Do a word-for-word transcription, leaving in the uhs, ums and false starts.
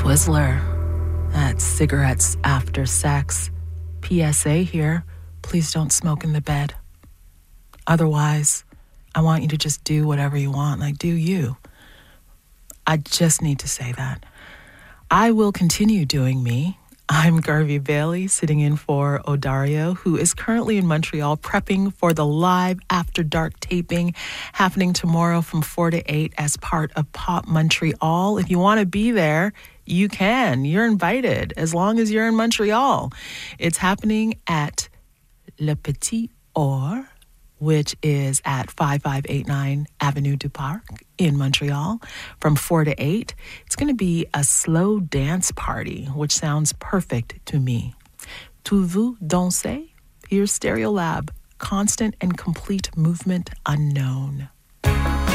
Twizzler. That's cigarettes after sex. P S A here. Please don't smoke in the bed. Otherwise, I want you to just do whatever you want, like do you. I just need to say that. I will continue doing me. I'm Garvey Bailey, sitting in for Odario, who is currently in Montreal prepping for the live After Dark taping happening tomorrow from four to eight as part of Pop Montreal. If you want to be there, you can. You're invited as long as you're in Montreal. It's happening at Le Petit Or, which is at fifty-five eighty-nine Avenue du Parc in Montreal from four to eight. It's going to be a slow dance party, which sounds perfect to me. Tu veux danser? Here's Stereolab, constant and complete movement unknown.